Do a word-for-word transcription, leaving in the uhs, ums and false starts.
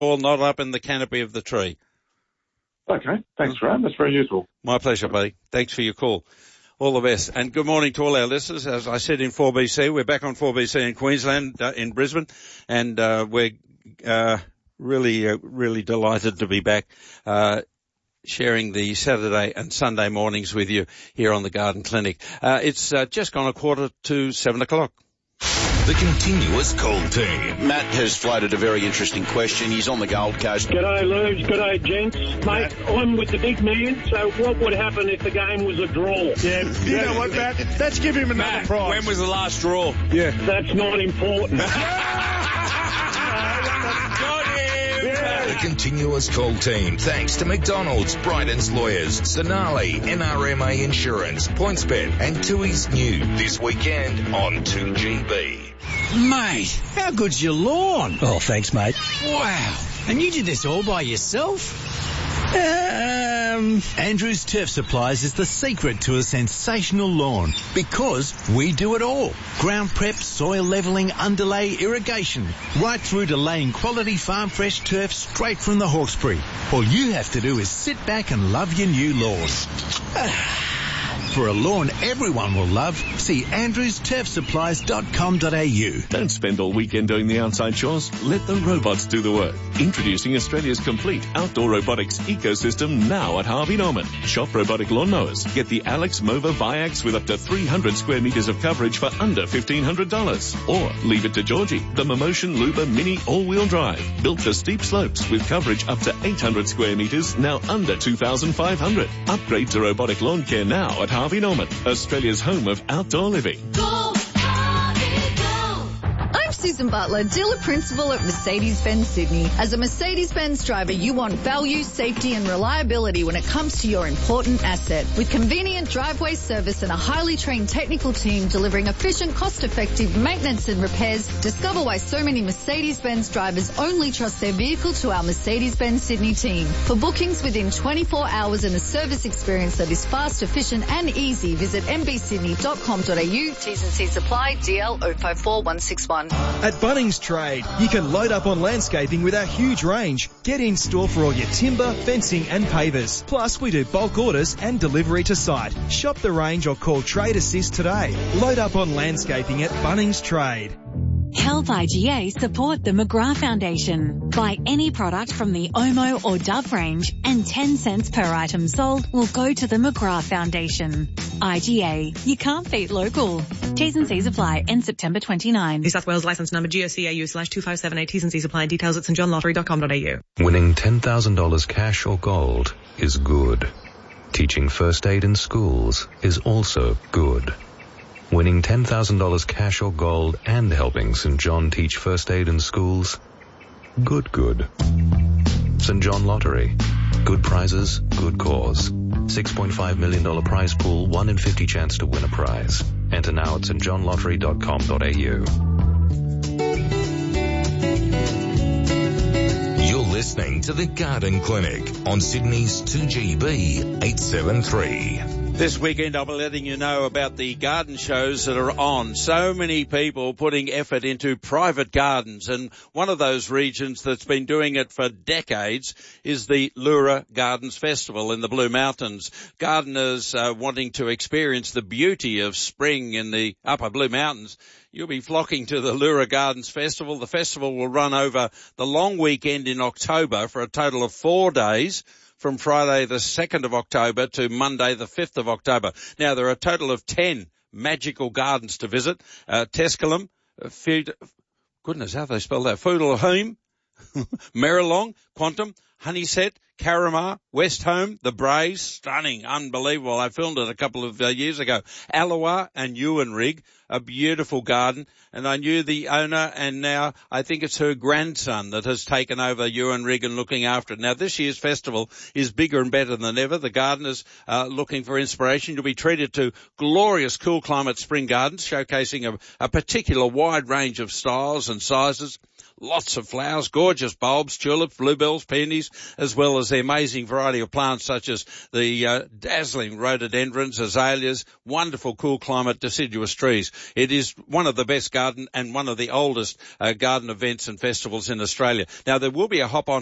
All not up in the canopy of the tree. Okay. Thanks, Graham. That's very useful. My pleasure, buddy. Thanks for your call. All the best. And good morning to all our listeners. As I said in four B C, we're back on four B C in Queensland, uh, in Brisbane, and uh, we're uh, really, uh, really delighted to be back uh, sharing the Saturday and Sunday mornings with you here on the Garden Clinic. Uh, it's uh, just gone a quarter to seven o'clock. The continuous call team. Matt has floated a very interesting question. He's on the Gold Coast. G'day, Lubes. G'day, gents. Mate, I'm with the big man, so what would happen if the game was a draw? Yeah, you know what, Matt? Let's give him another Matt, prize. when was the last draw? Yeah. That's not important. The continuous call team, thanks to McDonald's, Bryden's Lawyers, Sonali, N R M A Insurance, PointsBet, and Tui's new this weekend on two G B. Mate, how good's your lawn? Oh, thanks, mate. Wow. And you did this all by yourself? Um, Andrews Turf Supplies is the secret to a sensational lawn because we do it all. Ground prep, soil levelling, underlay, irrigation, right through to laying quality farm fresh turf straight from the Hawkesbury. All you have to do is sit back and love your new lawn. For a lawn everyone will love, see andrews turf supplies dot com dot a u. Don't spend all weekend doing the outside chores. Let the robots do the work. Introducing Australia's complete outdoor robotics ecosystem now at Harvey Norman. Shop robotic lawnmowers. Get the Alex Mova Viax with up to three hundred square metres of coverage for under fifteen hundred dollars. Or leave it to Georgie, the Momotion Luba Mini all-wheel drive. Built for steep slopes with coverage up to eight hundred square metres, now under two thousand five hundred. Upgrade to robotic lawn care now at Harvey Norman, Australia's home of outdoor living. Go, Harvey, go. I'm Susan Butler, dealer principal at Mercedes-Benz Sydney. As a Mercedes-Benz driver, you want value, safety and reliability when it comes to your important asset. With convenient driveway service and a highly trained technical team delivering efficient, cost-effective maintenance and repairs, discover why so many Mercedes-Benz drivers only trust their vehicle to our Mercedes-Benz Sydney team. For bookings within twenty-four hours and a service experience that is fast, efficient and easy, visit m b sydney dot com dot a u. T's and C's apply. D L zero five four one six one. At Bunnings Trade, you can load up on landscaping with our huge range. Get in store for all your timber, fencing and pavers. Plus, we do bulk orders and delivery to site. Shop the range or call Trade Assist today. Load up on landscaping at Bunnings Trade. Help I G A support the McGrath Foundation. Buy any product from the Omo or Dove range and ten cents per item sold will go to the McGrath Foundation. I G A, you can't beat local. T's and C's apply. End September twenty-ninth. New South Wales licence number G O C A U slash two five seven eight. T's and C's apply. Details at st john lottery dot com dot a u. Winning ten thousand dollars cash or gold is good. Teaching first aid in schools is also good. Winning ten thousand dollars cash or gold and helping St John teach first aid in schools? Good, good. St John Lottery. Good prizes, good cause. six point five million dollars prize pool, one in fifty chance to win a prize. Enter now at st john lottery dot com dot a u. You're listening to The Garden Clinic on Sydney's two G B eight seventy-three. This weekend I'll be letting you know about the garden shows that are on. So many people putting effort into private gardens, and one of those regions that's been doing it for decades is the Leura Gardens Festival in the Blue Mountains. Gardeners uh, wanting to experience the beauty of spring in the upper Blue Mountains. You'll be flocking to the Leura Gardens Festival. The festival will run over the long weekend in October for a total of four days, from Friday the second of October to Monday the fifth of October. Now, there are a total of ten magical gardens to visit. Uh, Tescalum, uh, Fud, goodness, how do they spell that? Fudalhome, Merrilong, Quantum, Honeyset, Caramar, West Home, The Braes, stunning, unbelievable. I filmed it a couple of uh, years ago. Alloa and Ewanrig, a beautiful garden. And I knew the owner, and now I think it's her grandson that has taken over Ewanrig and looking after it. Now, this year's festival is bigger and better than ever. The gardeners are looking for inspiration. You'll be treated to glorious cool climate spring gardens, showcasing a, a particular wide range of styles and sizes. Lots of flowers, gorgeous bulbs, tulips, bluebells, peonies, as well as the amazing variety of plants such as the uh, dazzling rhododendrons, azaleas, wonderful cool climate deciduous trees. It is one of the best garden and one of the oldest uh, garden events and festivals in Australia. Now, there will be a hop-on